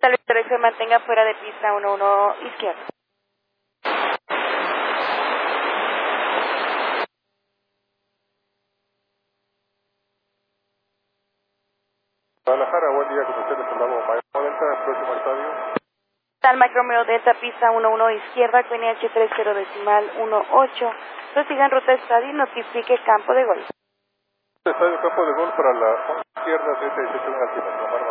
Tal vez se mantenga fuera de pista 11 izquierda. Guadalajara, buen día, con ustedes hablamos Micro Delta, próximo estadio. Tal Micro Delta, pista 11 izquierda, QNH 30.18. Prosiga ruta estadio y notifique campo de gol. Estadio campo de gol para la izquierda, 37 última,